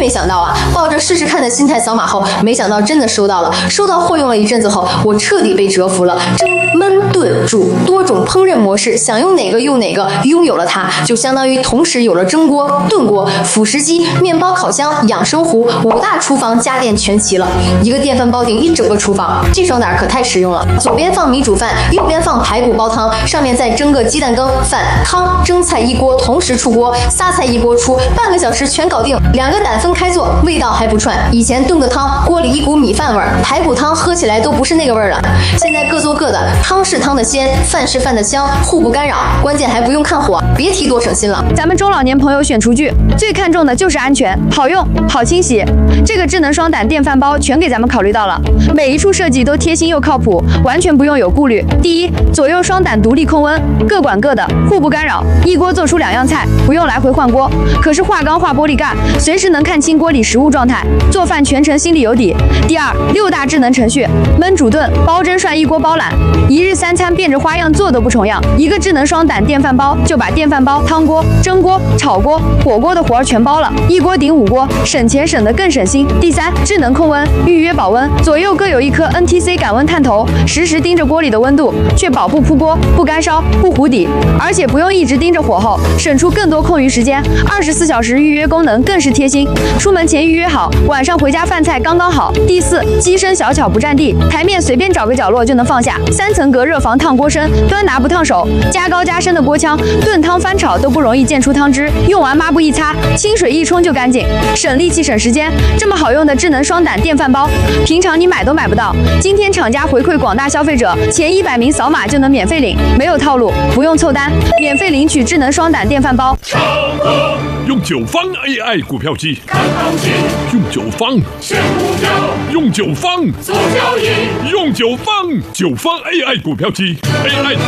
没想到啊，抱着试试看的心态扫码后，没想到真的收到了。收到货用了一阵子后，我彻底被折服了。蒸、焖、炖、煮多种烹饪模式，想用哪个用哪个，拥有了它，就相当于同时有了蒸锅、炖锅、辅食机、面包烤箱、养生壶，5大厨房家电全齐了。一个电饭煲顶一整个厨房，这双胆可太实用了。左边放米煮饭，右边放排骨煲汤，上面再蒸个鸡蛋羹、饭、汤、蒸菜一锅同时出锅，仨菜一锅出，半个小时全搞定。2个胆分开做，味道还不串。以前炖个汤，锅里一股米饭味儿，排骨汤喝起来都不是那个味儿了。现在各做各的，汤是汤的鲜，饭是饭的香，互不干扰，关键还不用看火，别提多省心了。 咱们中老年朋友选厨具最看重的就是安全、好用、好清洗。这个智能双胆电饭煲全给咱们考虑到了，每一处设计都贴心又靠谱，完全不用有顾虑。第一，左右双胆独立控温，各管各的，互不干扰，一锅做出2样菜，不用来回换锅。可是化钢化玻璃盖，随时能看清锅里食物状态，做饭全程心里有底。第二，6大智能程序，焖煮炖、煲蒸涮一锅包揽，1日3餐变着花样做都不重样。一个智能双胆电饭煲就把电饭煲、汤锅、蒸锅、炒锅、火锅的活儿全包了，一锅顶5锅，省钱省得更省心。第三，智能控温，预约保温，左右各有一颗 NTC 感温探头，实时盯着锅里的温度，确保不扑锅、不干烧、不糊底，而且不用一直盯着火候，省出更多空余时间。24小时预约功能更是贴心，出门前预约好，晚上回家饭菜刚刚好。第四，机身小巧不占地，台面随便找个角落就能放下，3层隔热防烫锅身，端拿不烫手，加高加深的锅腔，炖汤翻炒都不容易溅出汤汁，用完抹布一擦，清水一冲就干净，省力气省时间。这么好用的智能双胆电饭煲，平常你买都买不到。今天厂家回馈广大消费者，前100名扫码就能免费领，没有套路，不用凑单，免费领取智能双胆电饭煲。 用9方 AI 股票机， 看行情， 用9方选股票， 用9方做交易， 用9方9方 AI 股票机 AI。